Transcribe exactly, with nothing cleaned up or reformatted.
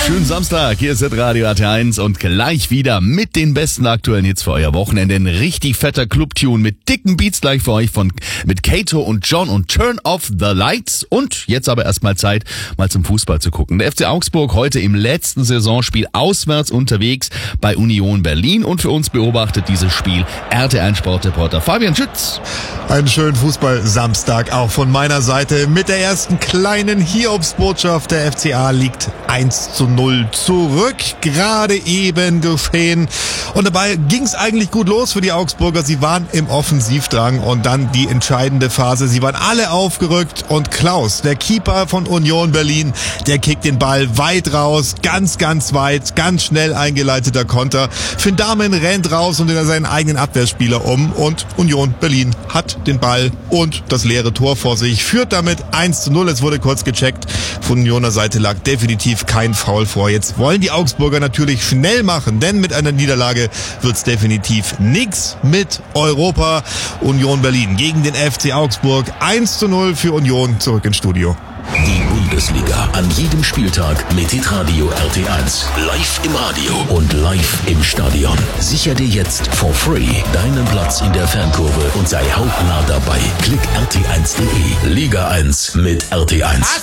Schönen Samstag, hier ist das Radio R T eins und gleich wieder mit den besten aktuellen Hits für euer Wochenende. Ein richtig fetter Club-Tune mit dicken Beats gleich für euch von mit Kato und John und Turn Off the Lights. Und jetzt aber erstmal Zeit, mal zum Fußball zu gucken. Der F C Augsburg heute im letzten Saisonspiel auswärts unterwegs bei Union Berlin. Und für uns beobachtet dieses Spiel R T eins Sportreporter Fabian Schütz. Einen schönen Fußball-Samstag auch von meiner Seite mit der ersten kleinen Hiobsbotschaft. Der F C A liegt eins zu null zurück, gerade eben geschehen. Und dabei ging es eigentlich gut los für die Augsburger. Sie waren im Offensivdrang und dann die entscheidende Phase. Sie waren alle aufgerückt und Klaus, der Keeper von Union Berlin, der kickt den Ball weit raus, ganz, ganz weit, ganz schnell eingeleiteter Konter. Finn Dahmen rennt raus und in seinen eigenen Abwehrspieler um und Union Berlin hat den Ball und das leere Tor vor sich, führt damit eins zu null. Es wurde kurz gecheckt. Von Unioner Seite lag definitiv kein Foul vor. Jetzt wollen die Augsburger natürlich schnell machen, denn mit einer Niederlage wird's definitiv nix mit Europa. Union Berlin gegen den F C Augsburg. eins zu null für Union, zurück ins Studio. Die Bundesliga an jedem Spieltag mit Hitradio R T eins. Live im Radio und live im Stadion. Sicher dir jetzt for free deinen Platz in der Fankurve und sei hautnah dabei. Klick R T eins punkt de. Liga eins mit R T eins.